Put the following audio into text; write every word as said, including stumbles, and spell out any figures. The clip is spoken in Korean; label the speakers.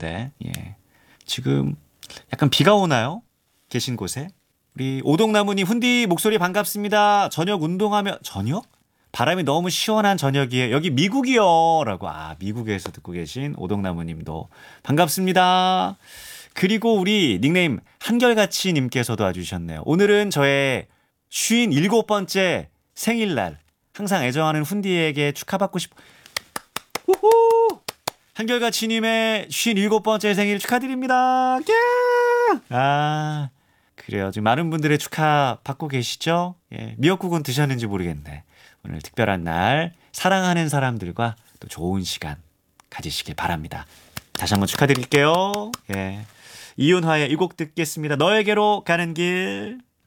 Speaker 1: 텐데. 예. 지금 약간 비가 오나요? 계신 곳에? 우리 오동나무님 훈디 목소리 반갑습니다. 저녁 운동하며 저녁? 바람이 너무 시원한 저녁이에요. 여기 미국이요. 라고. 아, 미국에서 듣고 계신 오동나무님도 반갑습니다. 그리고 우리 닉네임 한결같이 님께서도 와주셨네요. 오늘은 저의 쉰일곱 번째 생일날. 항상 애정하는 훈디에게 축하받고 싶어. 우후! 한결같이 님의 쉰일곱 번째 생일 축하드립니다. 아, 그래요. 지금 많은 분들의 축하 받고 계시죠? 예, 미역국은 드셨는지 모르겠네. 오늘 특별한 날 사랑하는 사람들과 또 좋은 시간 가지시길 바랍니다. 다시 한번 축하드릴게요. 예. 이윤화의 이 곡 듣겠습니다. 너에게로 가는 길.